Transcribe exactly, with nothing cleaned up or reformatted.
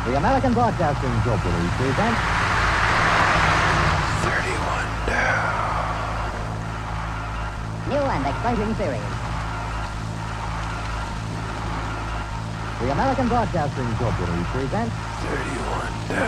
The American Broadcasting Company presents thirty-one down. New and exciting series. The American Broadcasting Company presents thirty-one down.